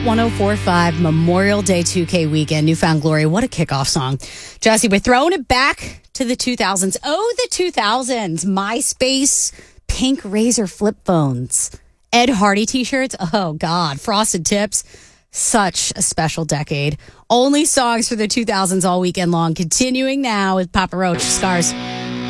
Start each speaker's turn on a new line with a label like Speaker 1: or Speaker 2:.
Speaker 1: 1045 Memorial Day 2K weekend. Newfound Glory. What a kickoff song. Jesse, we're throwing it back to the 2000s. Oh, the 2000s. MySpace, pink Razor flip phones, Ed Hardy t-shirts. Oh, God. Frosted Tips. Such a special decade. Only songs for the 2000s all weekend long. Continuing now with Papa Roach, Scars.